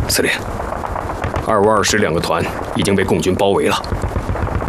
司令，252师2个团已经被共军包围了，